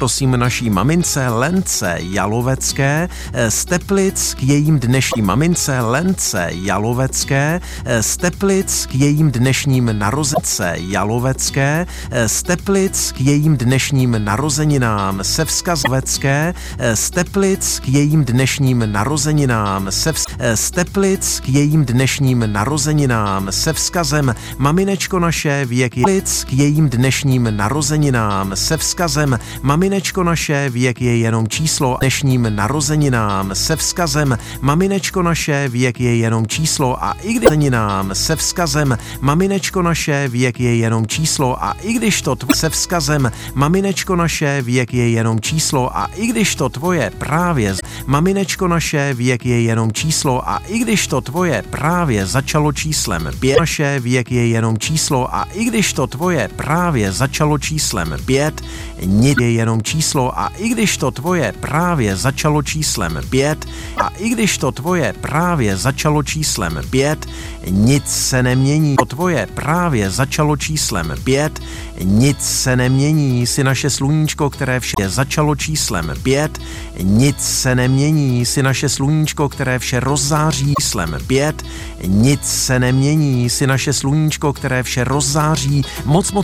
prosím naší mamince Lence Jalovecké z Teplic k jejím dnešní mamince Lence Jalovecké z Teplic k jejím dnešním narozence Jalovecké z Teplic k jejím dnešním narozeninám se vzkazovecké z Teplic k jejím dnešním narozeninám z Teplic k jejím dnešním narozeninám se vzkazem maminečko naše věk je k jejím dnešním narozeninám se vzkazem maminečko naše věk je jenom číslo dnešním narozeninám se vzkazem maminečko naše věk je jenom číslo a i když narozeninám se vzkazem maminečko naše věk je jenom číslo a i když to se vzkazem maminečko naše věk je jenom číslo a i když to tvoje právě maminečko naše věk je jenom číslo a i když to tvoje právě začalo číslem 5 naše věk je jenom číslo a i když to tvoje právě začalo číslem 5 nic je jenom číslo a i když to tvoje právě začalo číslem 5 a i když to tvoje právě začalo číslem 5 nic se nemění to tvoje právě začalo číslem 5 nic se nemění si naše sluníčko které vše začalo číslem 5 nic se nemění si naše sluníčko které vše rozzáří číslem 5 nic se nemění si naše sluníčko které vše rozzáří moc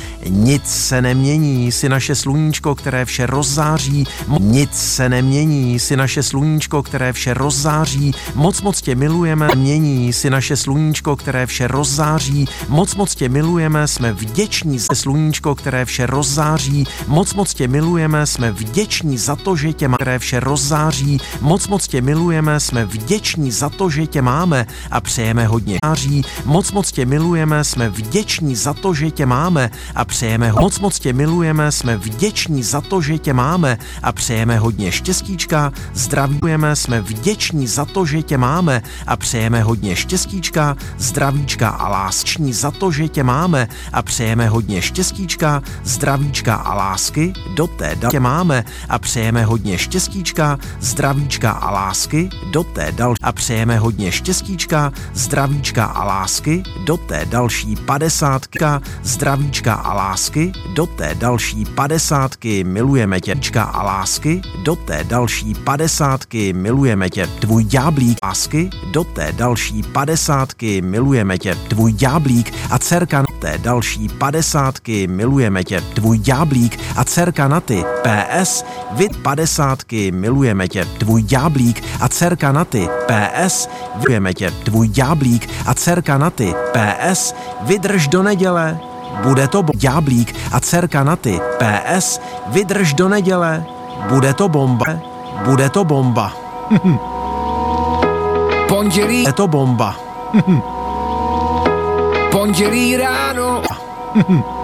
nic se nemění si naše sluníčko které vše rozzáří nic se nemění si naše sluníčko které vše rozzáří moc tě milujeme mění si naše sluníčko které vše rozzáří moc tě milujeme jsme vděční za sluníčko které vše rozzáří moc tě milujeme jsme vděční za to že tě má které vše rozzáří moc tě milujeme jsme vděční za to že tě máme a přejeme hodně září moc tě milujeme jsme vděční za to že tě máme a přejeme moc tě milujeme jsme vděční za to že tě máme a přejeme hodně štěstíčka zdravíme jsme vděční za to že tě máme a přejeme hodně štěstíčka zdravíčka a lásční za to že tě máme a přejeme hodně štěstíčka zdravíčka a lásky do té tě máme a přejeme hodně štěstíčka zdravíčka a lásky do té a přejeme hodně štěstíčka zdravíčka a lásky do té další 50 zdravíčka a lásky do té další 50 milujeme tě a lásky do té další 50 milujeme tě tvůj ďáblík lásky do té další 50 milujeme tě tvůj ďáblík a dcerka té další 50 milujeme tě tvůj ďáblík a dcerka na ty PS vid 50 milujeme tě tvůj ďáblík a dcerka na ty PS milujeme tě tvůj ďáblík a dcerka na ty PS vydrž do neděle bude to ďáblík a dcerka na ty PS vydrž do neděle bude to bomba pondělí je to bomba pondělí ráno